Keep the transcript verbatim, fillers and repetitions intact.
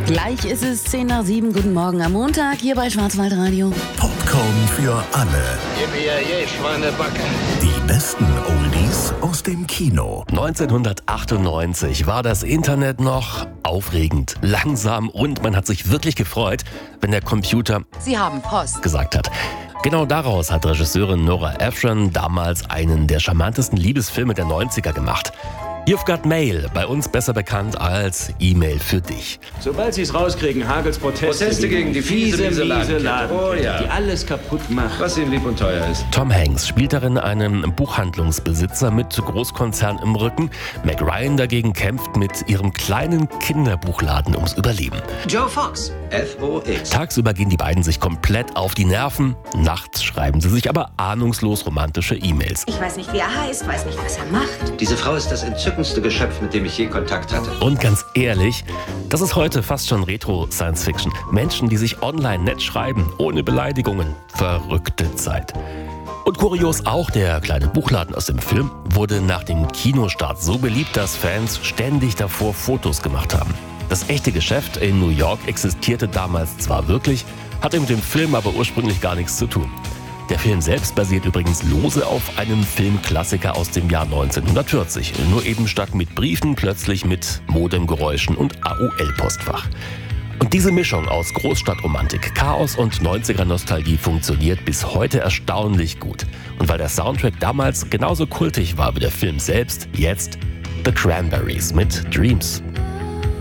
Gleich ist es zehn nach sieben. Guten Morgen am Montag hier bei Schwarzwaldradio. Popcorn für alle. Gib mir je Schweinebacke. Die besten Oldies aus dem Kino. neunzehnhundertachtundneunzig war das Internet noch aufregend, langsam und man hat sich wirklich gefreut, wenn der Computer Sie haben Post gesagt hat. Genau daraus hat Regisseurin Nora Ephron damals einen der charmantesten Liebesfilme der neunziger gemacht. You've Got Mail, bei uns besser bekannt als E-Mail für dich. Sobald sie es rauskriegen, Hagels Proteste, Proteste gegen die fiese, miese miese Ladenkette. Ladenkette, Oh ja. die alles kaputt macht. Was ihnen lieb und teuer ist. Tom Hanks spielt darin einen Buchhandlungsbesitzer mit Großkonzern im Rücken. Meg Ryan dagegen kämpft mit ihrem kleinen Kinderbuchladen ums Überleben. Joe Fox. F O X. Tagsüber gehen die beiden sich komplett auf die Nerven. Nachts schreiben sie sich aber ahnungslos romantische E-Mails. Ich weiß nicht, wie er heißt, weiß nicht, was er macht. Diese Frau ist das entzückendste Geschöpf, mit dem ich je Kontakt hatte. Und ganz ehrlich, das ist heute fast schon Retro-Science-Fiction. Menschen, die sich online nett schreiben, ohne Beleidigungen. Verrückte Zeit. Und kurios auch, der kleine Buchladen aus dem Film wurde nach dem Kinostart so beliebt, dass Fans ständig davor Fotos gemacht haben. Das echte Geschäft in New York existierte damals zwar wirklich, hatte mit dem Film aber ursprünglich gar nichts zu tun. Der Film selbst basiert übrigens lose auf einem Filmklassiker aus dem Jahr neunzehnhundertvierzig. Nur eben statt mit Briefen plötzlich mit Modemgeräuschen und A O L-Postfach. Und diese Mischung aus Großstadtromantik, Chaos und neunziger-Nostalgie funktioniert bis heute erstaunlich gut. Und weil der Soundtrack damals genauso kultig war wie der Film selbst, jetzt The Cranberries mit Dreams.